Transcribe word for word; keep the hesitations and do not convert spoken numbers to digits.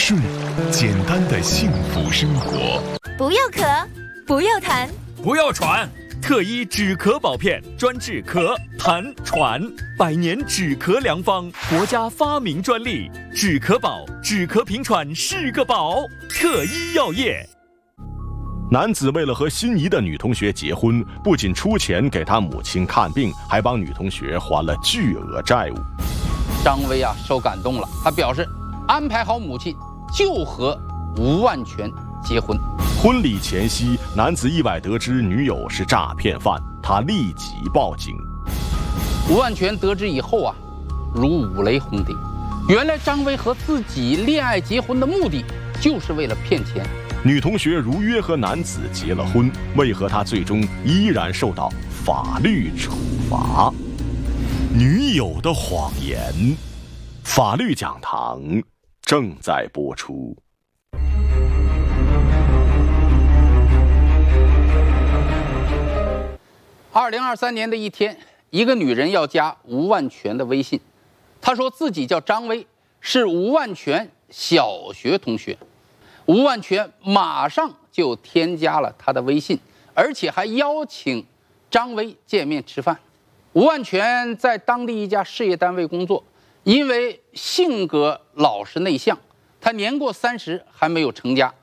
顺，简单的幸福生活。 不要咳，不要痰， 不要喘。特医止咳宝片，专治咳、痰、喘，百年止咳良方，国家发明专利。止咳宝，止咳平喘是个宝。特医药业。 男子为了和心仪的女同学结婚，不仅出钱给他母亲看病，还帮女同学还了巨额债务。 张威啊，受感动了，他表示安排好母亲就和吴万全结婚。 婚礼前夕，男子意外得知女友是诈骗犯，他立即报警。 吴万全得知以后啊，如五雷轰顶。原来张威和自己恋爱结婚的目的，就是为了骗钱。 女同学如约和男子结了婚，为何她最终依然受到法律处罚？女友的谎言，法律讲堂正在播出。 二零二三年的一天，一个女人要加吴万全的微信，她说自己叫张威，是吴万全小学同学。吴万全马上就添加了她的微信，而且还邀请张威见面吃饭。吴万全在当地一家事业单位工作，因为性格老实内向，他年过三十还没有成家。